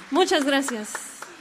Muchas gracias.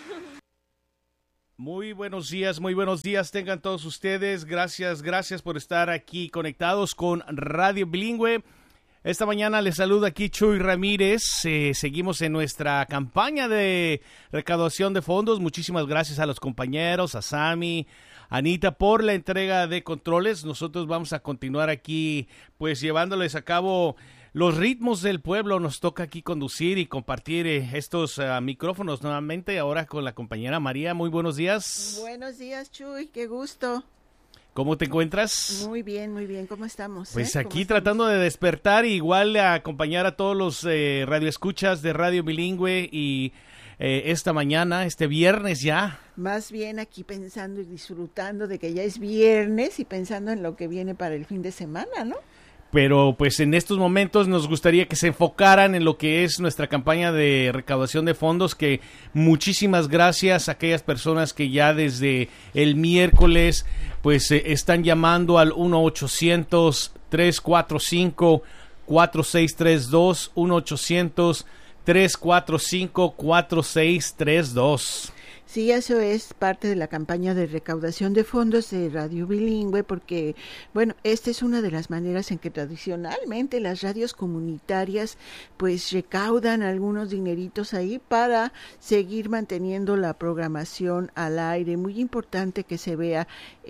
Muy buenos días tengan todos ustedes. Gracias por estar aquí conectados con Radio Bilingüe. Esta mañana les saluda aquí Chuy Ramírez. Seguimos en nuestra campaña de recaudación de fondos. Muchísimas gracias a los compañeros, a Sammy, Anita, por la entrega de controles. Nosotros vamos a continuar aquí, pues, llevándoles a cabo los ritmos del pueblo. Nos toca aquí conducir y compartir estos micrófonos nuevamente, ahora con la compañera María. Muy buenos días. Buenos días, Chuy, qué gusto. ¿Cómo te encuentras? Muy bien, ¿cómo estamos? Pues aquí tratando de despertar, igual a acompañar a todos los radioescuchas de Radio Bilingüe y esta mañana, este viernes ya. Más bien aquí pensando y disfrutando de que ya es viernes y pensando en lo que viene para el fin de semana, ¿no? Pero pues en estos momentos nos gustaría que se enfocaran en lo que es nuestra campaña de recaudación de fondos, que muchísimas gracias a aquellas personas que ya desde el miércoles pues están llamando al 1-800-345-4632, 1-800-345-4632. Sí, eso es parte de la campaña de recaudación de fondos de Radio Bilingüe, porque, bueno, esta es una de las maneras en que tradicionalmente las radios comunitarias pues recaudan algunos dineritos ahí para seguir manteniendo la programación al aire. Muy importante que se vea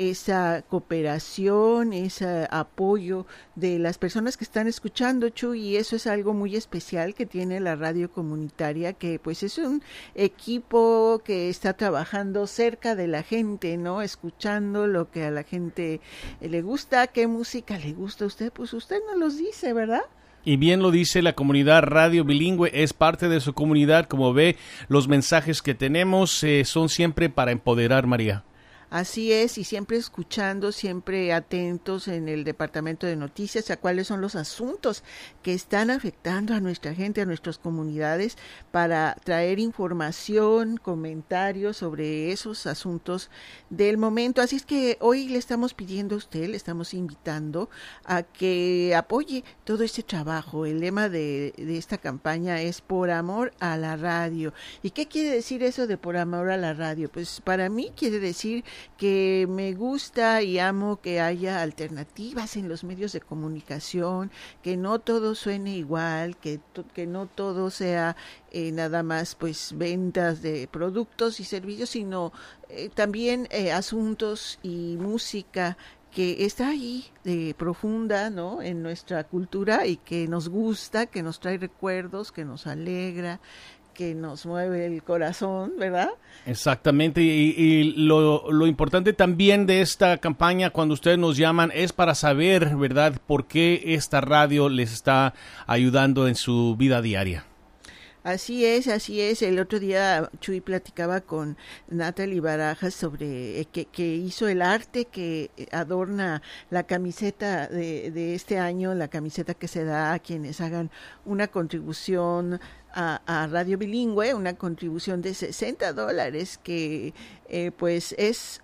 esa cooperación, ese apoyo de las personas que están escuchando, Chuy, y eso es algo muy especial que tiene la radio comunitaria, que pues es un equipo que está trabajando cerca de la gente, ¿no? Escuchando lo que a la gente le gusta. ¿Qué música le gusta a usted? Pues usted nos los dice, ¿verdad? Y bien lo dice la comunidad Radio Bilingüe, es parte de su comunidad. Como ve, los mensajes que tenemos son siempre para empoderar, María. Así es, y siempre escuchando, siempre atentos en el departamento de noticias a cuáles son los asuntos que están afectando a nuestra gente, a nuestras comunidades, para traer información, comentarios sobre esos asuntos del momento. Así es que hoy le estamos pidiendo a usted, le estamos invitando a que apoye todo este trabajo. El lema de esta campaña es por amor a la radio. ¿Y qué quiere decir eso de por amor a la radio? Pues para mí quiere decir que me gusta y amo que haya alternativas en los medios de comunicación, que no todo suene igual, que no todo sea nada más pues ventas de productos y servicios, sino también asuntos y música que está ahí profunda, ¿no?, en nuestra cultura y que nos gusta, que nos trae recuerdos, que nos alegra, que nos mueve el corazón, ¿verdad? Exactamente, y lo importante también de esta campaña cuando ustedes nos llaman es para saber, ¿verdad?, por qué esta radio les está ayudando en su vida diaria. Así es. El otro día Chuy platicaba con Natalie Barajas sobre que hizo el arte que adorna la camiseta de este año, la camiseta que se da a quienes hagan una contribución a Radio Bilingüe, una contribución de $60, que pues es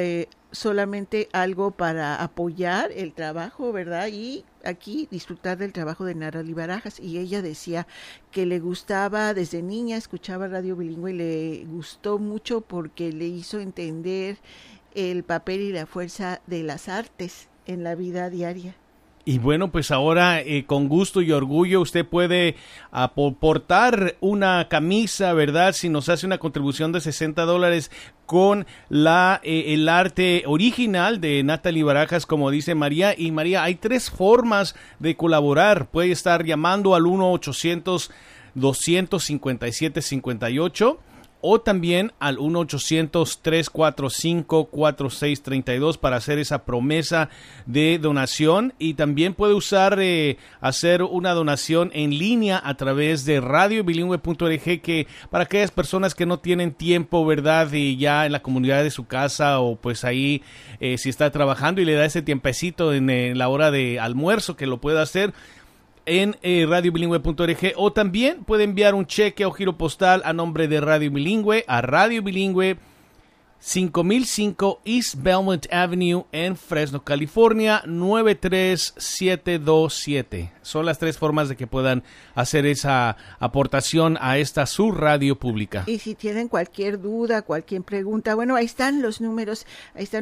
solamente algo para apoyar el trabajo, ¿verdad? Y aquí disfrutar del trabajo de Natalie Barajas. Y ella decía que le gustaba, desde niña escuchaba Radio Bilingüe y le gustó mucho porque le hizo entender el papel y la fuerza de las artes en la vida diaria. Y bueno, pues ahora con gusto y orgullo usted puede portar una camisa, ¿verdad? Si nos hace una contribución de $60 con el arte original de Natalie Barajas, como dice María. Y María, hay 3 formas de colaborar. Puede estar llamando al 1-800-257-58. O también al 1-800-345-4632 para hacer esa promesa de donación. Y también puede hacer una donación en línea a través de radiobilingüe.org, que para aquellas personas que no tienen tiempo, ¿verdad?, y ya en la comunidad de su casa o pues ahí si está trabajando y le da ese tiempecito en la hora de almuerzo, que lo pueda hacer en radiobilingüe.org, o también puede enviar un cheque o giro postal a nombre de Radio Bilingüe a Radio Bilingüe, 5005 East Belmont Avenue en Fresno, California, 93727. Son las 3 formas de que puedan hacer esa aportación a esta su radio pública. Y si tienen cualquier duda, cualquier pregunta, bueno, ahí están los números, ahí están